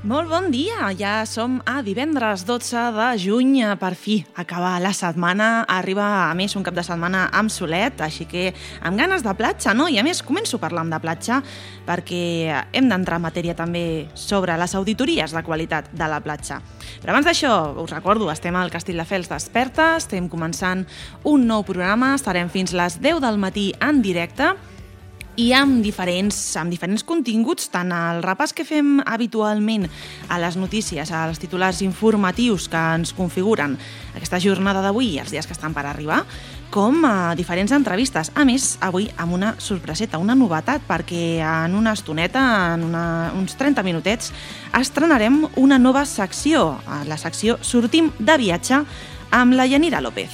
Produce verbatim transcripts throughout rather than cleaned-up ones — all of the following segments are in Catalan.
Molt bon dia, ja som a divendres dotze de juny, per fi acaba la setmana, arriba a més un cap de setmana amb solet, així que amb ganes de platja, no? I a més començo parlant de platja perquè hem d'entrar en matèria també sobre les auditories de qualitat de la platja. Però abans d'això, us recordo, estem al Castelldefels Desperta, estem començant un nou programa, estarem fins les deu del matí en directe, i amb diferents, amb diferents continguts, tant el repàs que fem habitualment a les notícies, als titulars informatius que ens configuren aquesta jornada d'avui i els dies que estan per arribar, com a diferents entrevistes. A més, avui amb una sorpreseta, una novetat, perquè en una estoneta, en una, uns trenta minutets, estrenarem una nova secció, la secció Sortim de viatge amb la Yanira López.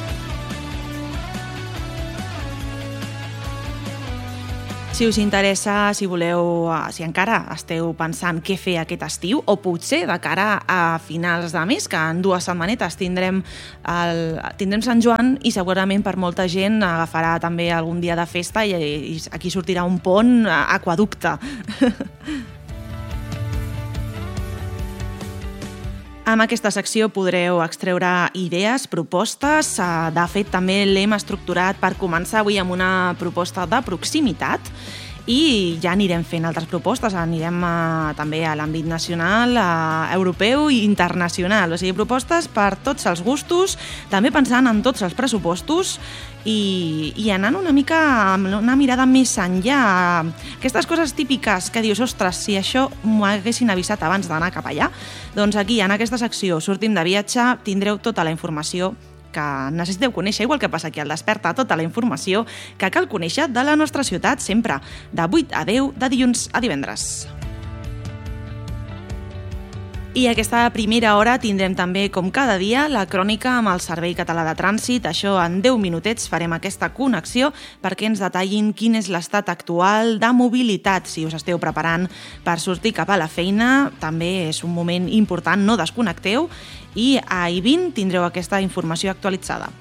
Si us interessa, si voleu, si encara esteu pensant què fer aquest estiu, o potser de cara a finals de mes, que en dues setmanetes tindrem, el, tindrem Sant Joan i segurament per molta gent agafarà també algun dia de festa i, i aquí sortirà un pont aquaducte. Amb aquesta secció podreu extreure idees, propostes. De fet, també l'hem estructurat per començar avui amb una proposta de proximitat i ja anirem fent altres propostes, anirem a, també a l'àmbit nacional, a, europeu i internacional, o sigui, propostes per tots els gustos, també pensant en tots els pressupostos i, i anant una mica amb una mirada més enllà. Aquestes coses típiques que dius, ostres, si això m'ho haguessin avisat abans d'anar cap allà, doncs aquí, en aquesta secció Sortim de viatge, tindreu tota la informació que necessiteu conèixer, igual que passa aquí al Desperta, tota la informació que cal conèixer de la nostra ciutat, sempre de vuit a deu, de dilluns a divendres. I aquesta primera hora tindrem també, com cada dia, la crònica amb el Servei Català de Trànsit. Això en deu minutets farem aquesta connexió perquè ens detallin quin és l'estat actual de mobilitat. Si us esteu preparant per sortir cap a la feina, també és un moment important, no desconnecteu, i a i vint tindreu aquesta informació actualitzada.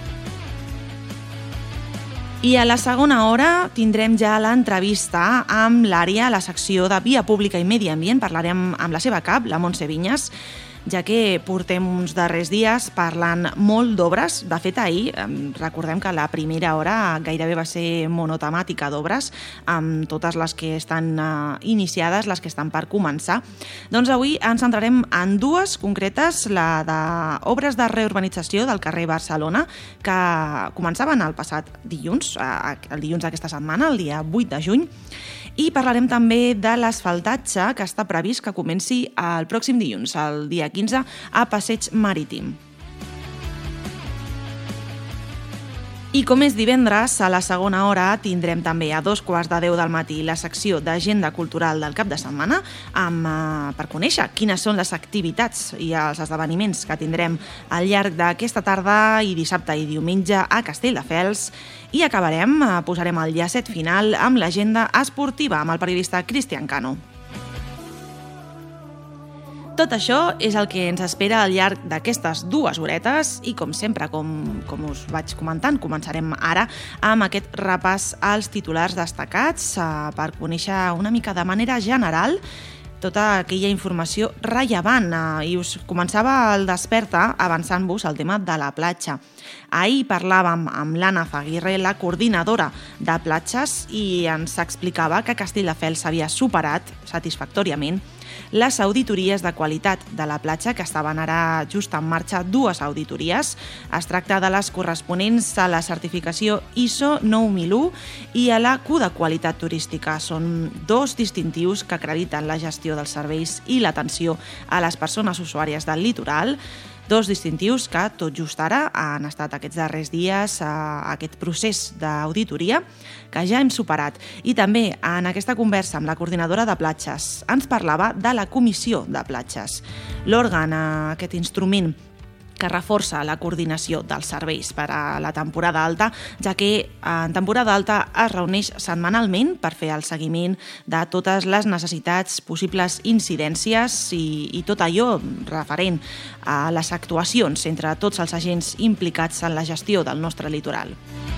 I a la segona hora tindrem ja l'entrevista amb l'àrea, la secció de Via Pública i Medi Ambient. Parlarem amb la seva cap, la Montse Vinyes, ja que portem uns darrers dies parlant molt d'obres. De fet, ahir recordem que la primera hora gairebé va ser monotemàtica d'obres, amb totes les que estan iniciades, les que estan per començar. Doncs avui ens centrarem en dues concretes, la d'obres de reurbanització del carrer Barcelona, que començaven el passat dilluns, el dilluns d'aquesta setmana, el dia vuit de juny, i parlarem també de l'asfaltatge que està previst que comenci el pròxim dilluns, el dia quinze, a Passeig Marítim. I com és divendres, a la segona hora tindrem també a dos quarts de deu del matí la secció d'agenda cultural del cap de setmana amb, eh, per conèixer quines són les activitats i els esdeveniments que tindrem al llarg d'aquesta tarda i dissabte i diumenge a Castelldefels. I acabarem, eh, posarem el llacet final amb l'agenda esportiva amb el periodista Cristian Cano. Tot això és el que ens espera al llarg d'aquestes dues horetes i, com sempre, com, com us vaig comentant, començarem ara amb aquest repàs als titulars destacats eh, per conèixer una mica de manera general tota aquella informació rellevant. Eh, I us començava el Desperta avançant-vos el tema de la platja. Ahir parlàvem amb l'Anna Zaguirre, la coordinadora de platges, i ens explicava que Castelldefels havia superat satisfactòriament les auditories de qualitat de la platja, que estaven ara just en marxa dues auditories. Es tracta de les corresponents a la certificació I S O nou mil u i a la Q de qualitat turística. Són dos distintius que acrediten la gestió dels serveis i l'atenció a les persones usuàries del litoral. Dos distintius que tot just ara han estat aquests darrers dies a aquest procés d'auditoria que ja hem superat. I també en aquesta conversa amb la coordinadora de platges ens parlava de la Comissió de Platges, l'òrgan, aquest instrument que reforça la coordinació dels serveis per a la temporada alta, ja que en temporada alta es reuneix setmanalment per fer el seguiment de totes les necessitats, possibles incidències i, i tot allò referent a les actuacions entre tots els agents implicats en la gestió del nostre litoral.